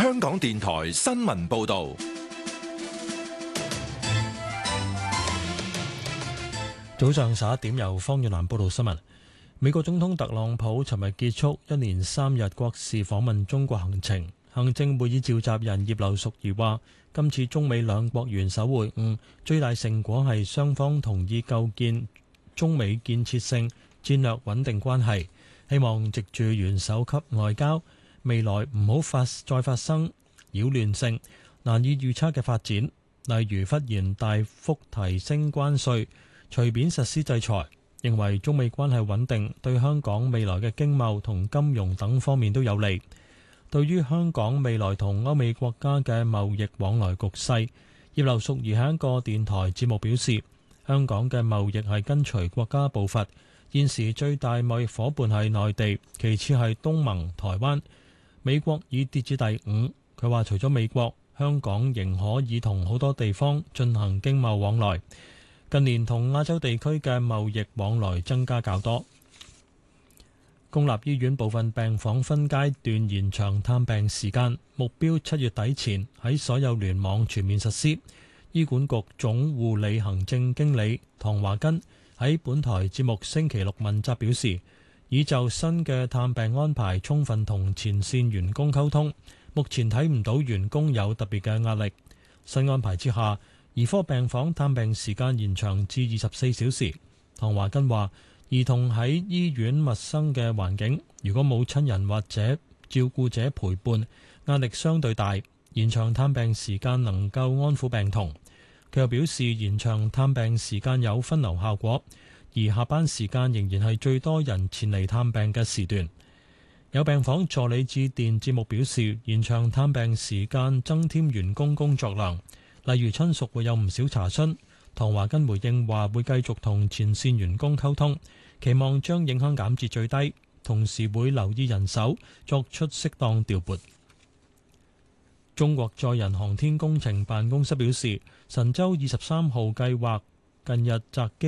香港電台新聞報道。 早上11點，由方遠南報道新聞。美國總統特朗普尋日結束一連3日國事訪問中國行程。行政會議召集人葉劉淑儀話，今次中美兩國元首會晤最大成果係雙方同意構建中美建設性戰略穩定關係，希望藉住元首級外交，未來唔好再發生擾亂性、難以預測嘅發展，例如忽然大幅提升關稅、隨便實施制裁。認為中美關係穩定對香港未來嘅經貿同金融等方面都有利。對於香港未來同歐美國家嘅貿易往來局勢，葉劉淑儀喺一個電台節目表示，香港嘅貿易係跟隨國家步伐，現時最大貿易夥伴係內地，其次係東盟、台灣，美國已跌至第5。佢話除咗美國，香港仍可以同好多地方進行經貿往來。近年同亞洲地區嘅貿易往來增加較多。公立醫院部分病房分階段延長探病時間，目標7月底前喺所有聯網全面實施。醫管局總護理行政經理唐華根喺本台節目星期六問責表示，已就新嘅探病安排充分同前線員工溝通，目前睇唔到員工有特別嘅壓力。新安排之下，兒科病房探病時間延長至24小時。唐華根話，兒童喺醫院陌生嘅環境，如果冇親人或者照顧者陪伴，壓力相對大。延長探病時間能夠安撫病童。佢又表示，延長探病時間有分流效果，而下班時間仍然係最多人前嚟探病嘅時段。有病房助理致電節目表示，延長探病時間增添員工工作量，例如親屬會有唔少查詢。唐華根回應話，會繼續同前線員工溝通，期望將影響減至最低，同時會留意人手，作出適當調撥。中國載人航天工程辦公室表示，神舟23號計劃近日擇機